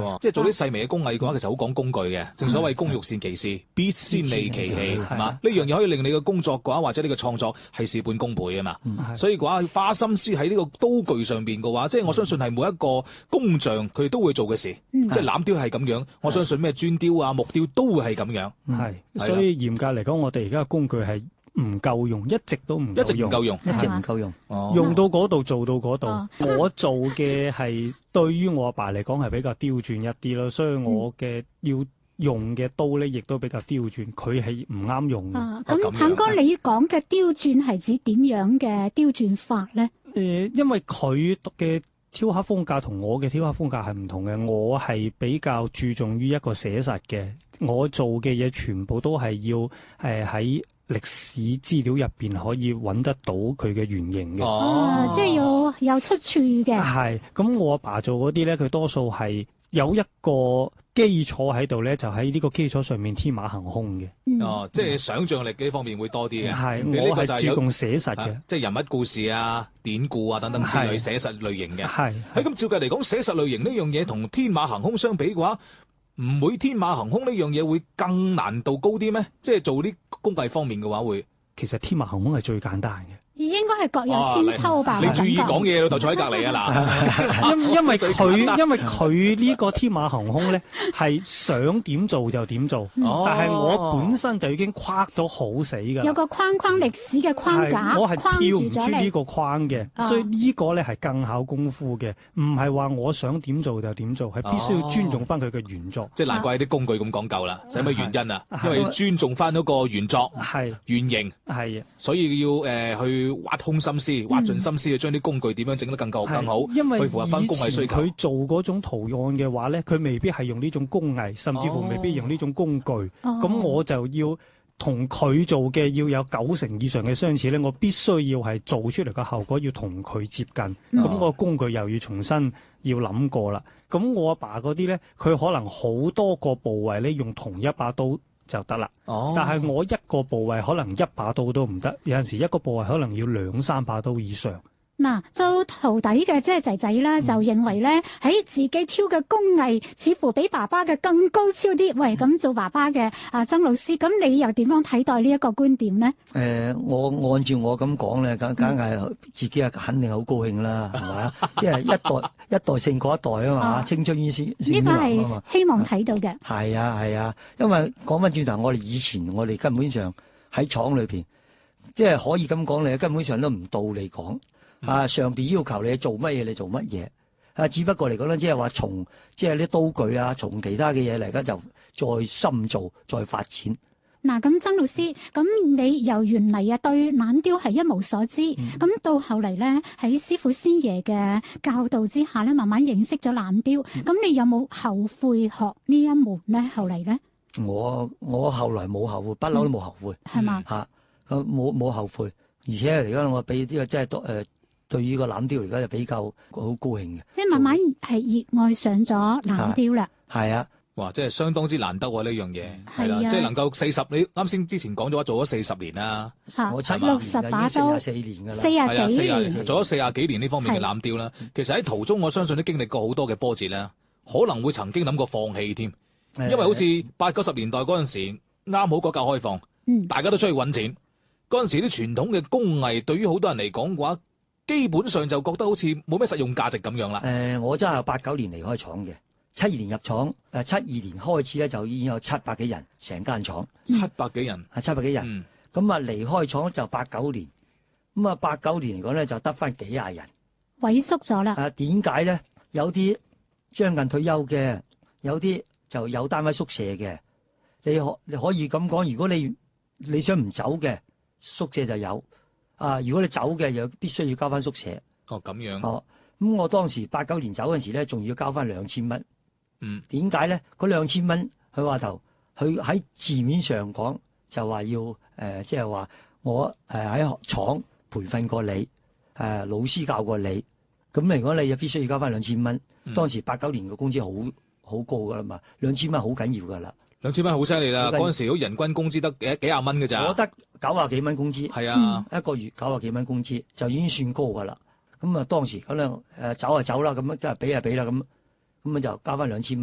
喎，即係做啲細微嘅工藝嘅話，其實好講工具嘅。正所謂工欲善其事，必先利其器，係嘛？呢樣嘢可以令你嘅工作嘅話，或者你嘅創作係事半功倍啊嘛。所以嘅話，花心思喺呢個刀具上邊嘅話，即係我相信係每一個工匠佢哋都會做嘅事。即係欖雕係咁樣，我相信咩磚雕啊、木雕都會係咁樣。 所以嚴格嚟講，我哋而家嘅工具係唔夠用，一直都唔夠用， 一直唔夠用。 用到嗰度做到嗰度。我做嘅係對於我阿爸嚟講係比較刁鑽一啲咯，所以我嘅要用嘅刀咧，亦都比較刁鑽，佢係唔啱用嘅。 咁鵬哥，你講嘅刁鑽係指點樣嘅刁鑽法咧？ 因為佢嘅雕刻風格同我嘅雕刻風格係唔同嘅，我係比較注重於一個寫實嘅，我做嘅嘢全部都係要喺歷史資料入邊可以揾得到佢嘅原型嘅。 即係要有出處嘅。係， 咁我阿爸做嗰啲咧，佢多數係有一個基礎喺度咧，就喺呢個基礎上面天馬行空嘅。 即係想像力嘅呢方面會多啲嘅。 係，我係注重寫實嘅， 即係人物故事啊、典故啊等等之類寫實類型嘅。喺咁照計嚟講，寫實類型呢樣嘢同天馬行空相比嘅話，唔會天馬行空呢樣嘢會更難度高啲咩？即係做啲工藝方面嘅話會， 其實天馬行空係最簡單嘅。 應該係各有千秋吧。 你注意講嘢，老豆坐喺隔離啊嗱。 因為佢呢個天馬行空咧，係想點做就點做，但係我本身就已經框到好死㗎。 有個框歷史嘅框架， 我係跳唔出呢個框嘅，所以呢個咧係更考功夫嘅，唔係話我想點做就點做，係必須要尊重翻佢嘅原作。 即係難怪啲工具咁講究啦，係咩原因啊？因為要尊重翻嗰個原作、原型，所以要去挖空心思、挖盡心思去將啲工具點樣整得更好， 因為去符合翻工藝需求。 佢做嗰種圖案嘅話咧，佢未必係用呢種工藝，甚至乎未必用呢種工具。咁我就要同佢做嘅要有90%以上嘅相似咧，我必須要係做出嚟嘅效果要同佢接近。咁個工具又要重新要諗過啦。咁我阿爸嗰啲咧，佢可能好多個部位咧用同一把刀就得啦，但係我一個部位可能一把刀都唔得，有陣時一個部位可能要2-3把刀以上。 嗱，做徒弟嘅即係仔仔啦，就認為咧喺自己挑嘅工藝似乎比爸爸嘅更高超啲。喂，咁做爸爸嘅曾老師，咁你又點樣睇待呢一個觀點咧？ 我按照我咁講咧，梗係自己肯定好高興啦，係咪？即係一代勝過一代啊嘛，青出於藍呢個係希望睇到嘅。 係啊，因為講翻轉頭，我哋以前我哋根本上喺廠裏邊，即係可以咁講，你根本上都唔到你講。上邊要求你做乜嘢，你做乜嘢。只不過嚟講咧，即係話從即係啲刀具啊，從其他嘅嘢嚟緊就再深造、再發展。 嗱，咁曾老師，咁你由原嚟對欖雕係一無所知，咁到後嚟咧喺師傅師爺嘅教導之下咧，慢慢認識咗欖雕。咁你有冇後悔學呢一門咧？後嚟咧？ 我後來冇後悔，不嬲都冇後悔， 係嘛？ 冇後悔，而且而家我俾呢個即係對於個欖雕而家就比較好高興嘅， 即係慢慢係熱愛上咗欖雕啦。 係啊， 哇！即係相當之難得喎呢樣嘢，係啦，即係能夠40，你啱先之前講咗話做咗40年啦， 我70把刀，44年㗎啦 ，40幾年， 做咗40幾年呢方面嘅欖雕啦。其實喺途中，我相信都經歷過好多嘅波折啦，可能會曾經諗過放棄添，因為好似80-90年代嗰陣時，啱好改革開放，大家都出去揾錢，嗰陣時啲傳統嘅工藝對於好多人嚟講嘅話，基本上就覺得好似冇咩實用價值咁樣啦。 我真係89年離開廠嘅，72年入廠，72年開始咧就已經有700幾人成間廠 ，700幾人 ，700幾人。咁離開廠就89年，咁89年嚟講咧就得翻幾廿人， 萎縮咗啦。 點解咧？有啲將近退休嘅，有啲就有單位宿舍嘅。你可以咁講，如果你想唔走嘅，宿舍就有。如果你走嘅，又必須要交翻宿舍。 咁樣。 咁我當時89年走嗰陣時咧，仲要交翻2000蚊。點解咧？嗰2000蚊，佢話佢喺字面上講就話要即係話我喺廠培訓過你，老師教過你。咁嚟講，你又必須要交翻2000蚊。當時89年嘅工資好高噶啦嘛，2000蚊好緊要噶啦。 2000蚊好犀利啦！嗰陣時好人均工資得幾廿蚊嘅咋？ 我得90幾蚊工資， 係啊， 一個月90幾蚊工資就已經算高噶啦。咁當時咁樣走就走啦，咁樣即係俾就俾啦，咁就交翻2000蚊。